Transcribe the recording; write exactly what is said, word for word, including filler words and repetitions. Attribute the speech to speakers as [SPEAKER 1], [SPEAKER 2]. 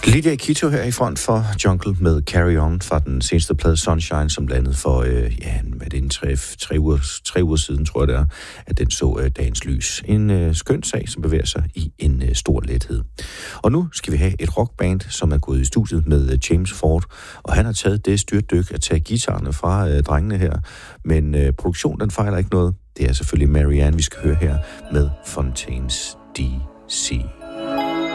[SPEAKER 1] Lydia Akito her i front for Jungle med Carry On fra den seneste plade Sunshine, som landede for øh, ja, hvad er det, en tre, tre, uger, tre uger siden, tror jeg det er, at den så øh, dagens lys. En øh, skøn sag, som bevæger sig i en øh, stor lethed. Og nu skal vi have et rockband, som er gået i studiet med øh, James Ford, og han har taget det styrtdyk at tage guitarerne fra øh, drengene her, men øh, produktionen den fejler ikke noget. Det er selvfølgelig Marianne, vi skal høre her med Fontaines D C